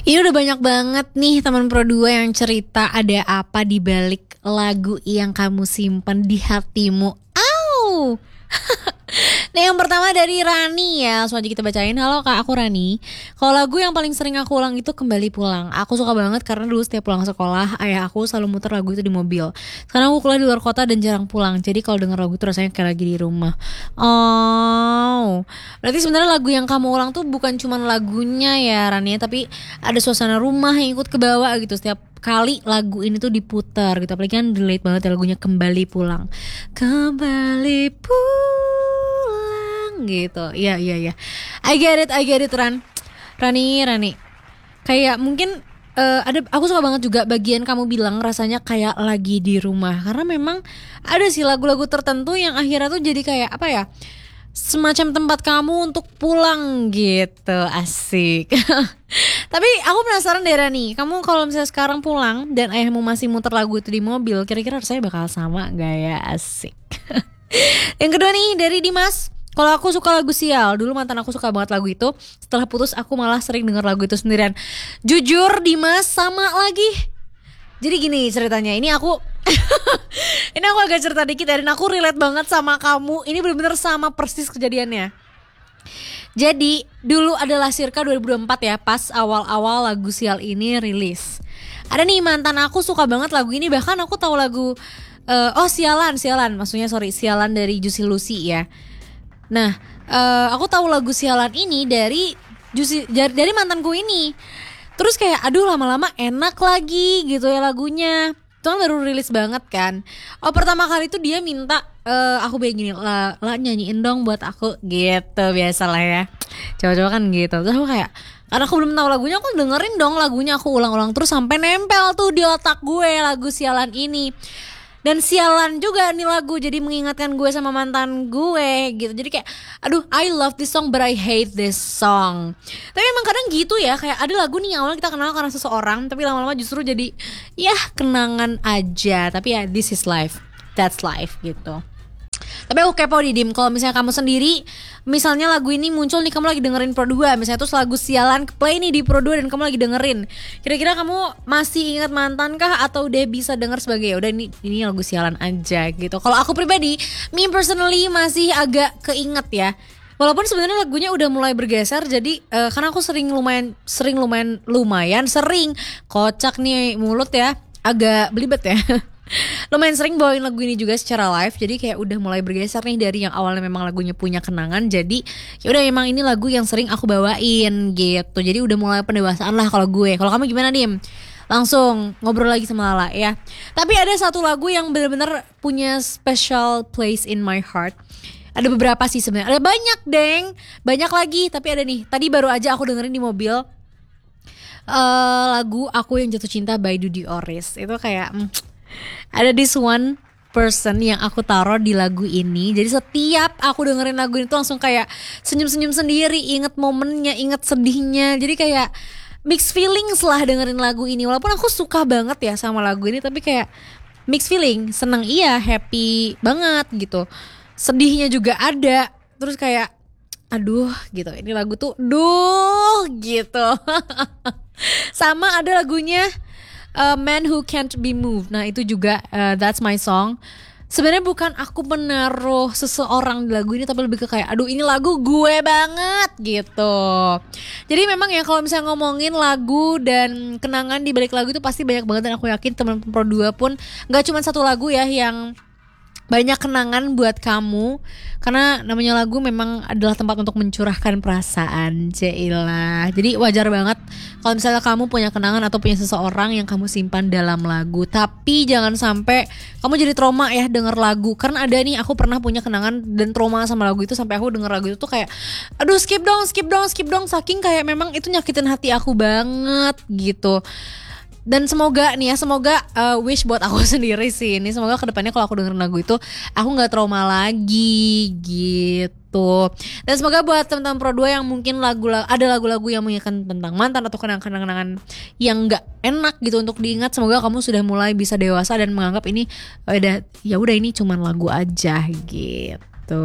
Ini udah banyak banget nih teman Pro 2 yang cerita ada apa di balik lagu yang kamu simpan di hatimu. Au. Nah, yang pertama dari Rani ya. Langsung aja kita bacain. Halo Kak, aku Rani. Kalau lagu yang paling sering aku ulang itu Kembali Pulang. Aku suka banget karena dulu setiap pulang sekolah ayah aku selalu muter lagu itu di mobil. Sekarang aku kuliah di luar kota dan jarang pulang. Jadi kalau denger lagu itu rasanya kayak lagi di rumah. Oh, berarti sebenarnya lagu yang kamu ulang tuh bukan cuma lagunya ya Rani, tapi ada suasana rumah yang ikut ke bawah gitu setiap kali lagu ini tuh diputar gitu. Apalagi kan relate banget ya lagunya Kembali Pulang. Kembali pulang gitu. Iya. I get it Rani. Kayak mungkin ada, aku suka banget juga bagian kamu bilang rasanya kayak lagi di rumah. Karena memang ada sih lagu-lagu tertentu yang akhirnya tuh jadi kayak apa ya, semacam tempat kamu untuk pulang gitu. Asik. Tapi aku penasaran deh Rani, kamu kalau misalnya sekarang pulang dan ayahmu masih muter lagu itu di mobil, kira-kira rasanya bakal sama gak ya? Asik. Yang kedua nih dari Dimas. Kalau aku suka lagu Sial, dulu mantan aku suka banget lagu itu. Setelah putus aku malah sering denger lagu itu sendirian. Jujur Dimas, sama lagi. Jadi gini ceritanya, ini aku ini aku agak cerita dikit ya, dan aku relate banget sama kamu. Ini benar-benar sama persis kejadiannya. Jadi dulu adalah circa 2024 ya, pas awal-awal lagu Sial ini rilis. Ada nih mantan aku suka banget lagu ini, bahkan aku tahu lagu Sialan, maksudnya Sialan dari Juicy Lucy ya. Nah, aku tahu lagu Sialan ini dari mantanku ini. Terus kayak aduh lama-lama enak lagi gitu ya lagunya. Itu kan baru rilis banget kan. Pertama kali itu dia minta aku kayak gini, lah nyanyiin dong buat aku gitu, biasalah ya. Coba-coba kan gitu. Terus aku kayak, karena aku belum tahu lagunya, aku dengerin dong lagunya, aku ulang-ulang terus sampai nempel tuh di otak gue lagu Sialan ini. Dan sialan juga nih lagu, jadi mengingatkan gue sama mantan gue gitu. Jadi kayak aduh, I love this song but I hate this song. Tapi emang kadang gitu ya, kayak ada lagu nih yang awalnya kita kenal karena seseorang, tapi lama-lama justru jadi ya kenangan aja. Tapi ya this is life, that's life gitu. Tapi aku kepo di Dim, kalau misalnya kamu sendiri, misalnya lagu ini muncul nih, kamu lagi dengerin Pro 2, misalnya terus lagu Sialan play nih di Pro 2 dan kamu lagi dengerin, kira-kira kamu masih ingat mantan kah atau udah bisa denger sebagai udah ini lagu Sialan aja gitu? Kalau aku pribadi, me personally masih agak keinget ya. Walaupun sebenarnya lagunya udah mulai bergeser, jadi karena aku lumayan sering kocak nih mulut ya, agak belibet ya. Lumayan sering bawain lagu ini juga secara live, jadi kayak udah mulai bergeser nih dari yang awalnya memang lagunya punya kenangan, jadi ya udah emang ini lagu yang sering aku bawain gitu. Jadi udah mulai pendewasaan lah kalau gue. Kalau kamu gimana Dim? Langsung ngobrol lagi sama Lala ya. Tapi ada satu lagu yang benar-benar punya special place in my heart. Ada beberapa sih sebenarnya, ada banyak deng, banyak lagi. Tapi ada nih, tadi baru aja aku dengerin di mobil lagu Aku Yang Jatuh Cinta by Dudy Oris. Itu kayak ada this one person yang aku taruh di lagu ini. Jadi setiap aku dengerin lagu ini tuh langsung kayak senyum-senyum sendiri, inget momennya, inget sedihnya. Jadi kayak mixed feelings lah dengerin lagu ini. Walaupun aku suka banget ya sama lagu ini, tapi kayak mixed feeling, seneng iya, happy banget gitu. Sedihnya juga ada. Terus kayak aduh gitu, ini lagu tuh duh gitu. Sama ada lagunya Man Who Can't Be Moved. Nah itu juga that's my song. Sebenarnya bukan aku menaruh seseorang di lagu ini, tapi lebih ke kayak aduh ini lagu gue banget gitu. Jadi memang ya kalau misalnya ngomongin lagu dan kenangan di balik lagu itu pasti banyak banget, dan aku yakin teman Pro 2 pun gak cuma satu lagu ya yang banyak kenangan buat kamu. Karena namanya lagu memang adalah tempat untuk mencurahkan perasaan. Cailah. Jadi wajar banget kalau misalnya kamu punya kenangan atau punya seseorang yang kamu simpan dalam lagu. Tapi jangan sampai kamu jadi trauma ya denger lagu. Karena ada nih, aku pernah punya kenangan dan trauma sama lagu itu, sampai aku denger lagu itu tuh kayak aduh skip dong. Saking kayak memang itu nyakitin hati aku banget gitu. Dan semoga wish buat aku sendiri sih ini, semoga kedepannya kalau aku dengerin lagu itu aku gak trauma lagi gitu. Dan semoga buat teman-teman Pro 2 yang mungkin ada lagu-lagu yang mengingatkan tentang mantan atau kenangan-kenangan yang gak enak gitu untuk diingat, semoga kamu sudah mulai bisa dewasa dan menganggap ini udah ini cuman lagu aja gitu.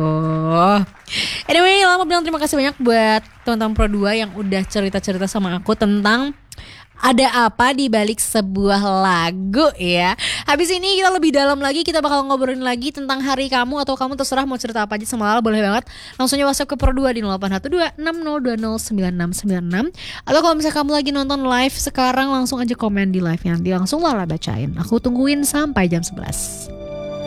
Anyway, Lama bilang terima kasih banyak buat teman-teman Pro 2 yang udah cerita-cerita sama aku tentang Ada apa di balik sebuah lagu ya. Habis ini kita lebih dalam lagi, kita bakal ngobrolin lagi tentang hari kamu, atau kamu terserah mau cerita apa aja sama Lala, boleh banget. Langsung aja WhatsApp ke Pro 2 di 081260209696. Atau kalau misalnya kamu lagi nonton live sekarang, langsung aja komen di live-nya, nanti langsung Lala bacain. Aku tungguin sampai jam 11.